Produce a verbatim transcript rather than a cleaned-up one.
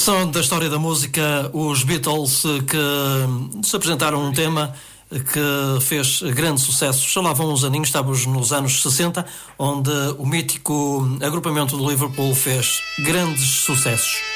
São da história da música os Beatles que se apresentaram um tema que fez grande sucesso. Já lá vão uns aninhos, estávamos nos anos sessenta, onde o mítico agrupamento do Liverpool fez grandes sucessos.